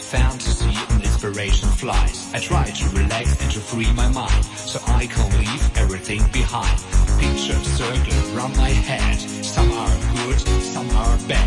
fantasy and inspiration flies. I try to relax and to free my mind, so I can leave everything behind. Pictures circle around my head.